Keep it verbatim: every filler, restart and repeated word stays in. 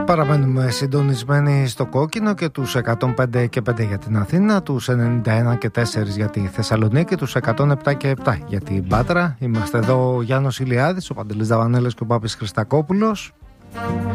Παραμένουμε συντονισμένοι στο κόκκινο και τους εκατόν πέντε και πέντε για την Αθήνα, τους ενενήντα ένα και τέσσερα για τη Θεσσαλονίκη, τους εκατόν επτά και επτά για την Πάτρα. Είμαστε εδώ ο Γιάννος Ηλιάδης, ο Παντελής Δαβανέλος και ο Πάπης Χριστακόπουλος.